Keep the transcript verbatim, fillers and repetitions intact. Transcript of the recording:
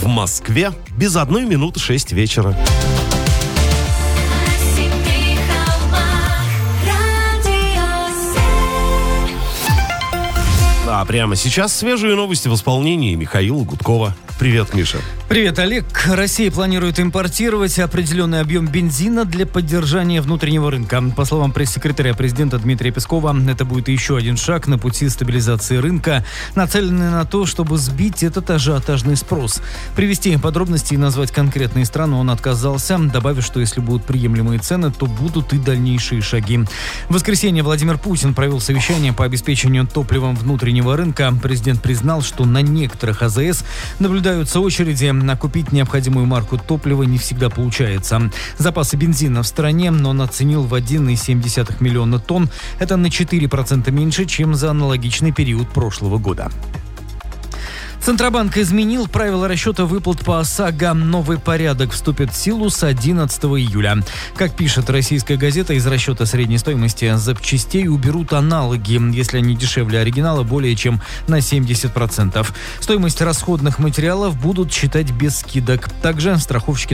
Москве без одной минуты шесть вечера. А прямо сейчас свежие новости в исполнении Михаила Гудкова. Привет, Миша. Привет, Олег. Россия планирует импортировать определенный объем бензина для поддержания внутреннего рынка. По словам пресс-секретаря президента Дмитрия Пескова, это будет еще один шаг на пути стабилизации рынка, нацеленный на то, чтобы сбить этот ажиотажный спрос. Привести подробности и назвать конкретные страны он отказался, добавив, что если будут приемлемые цены, то будут и дальнейшие шаги. В воскресенье Владимир Путин провел совещание по обеспечению топливом внутреннего рынка. Президент признал, что на некоторых АЗС наблюдаются очереди. А купить необходимую марку топлива не всегда получается. Запасы бензина в стране он оценил в один целых семь десятых миллиона тонн. Это на четыре процента меньше, чем за аналогичный период прошлого года. Центробанк изменил правила расчета выплат по ОСАГО. Новый порядок вступит в силу с одиннадцатого июля. Как пишет российская газета, из расчета средней стоимости запчастей уберут аналоги, если они дешевле оригинала более чем на семьдесят процентов. Стоимость расходных материалов будут считать без скидок. Также страховщики